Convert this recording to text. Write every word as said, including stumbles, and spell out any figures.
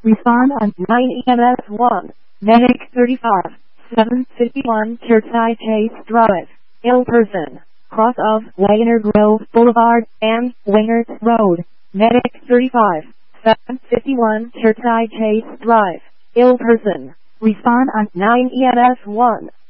Respond on nine E M S one. Medic thirty-five, seven fifty-one Chertsey Chase Drive, ill person, cross of Wagner Grove Boulevard and Wingert Road. Medic thirty-five, seven fifty-one Chertsey Chase Drive, ill person. Respond on nine E M S one.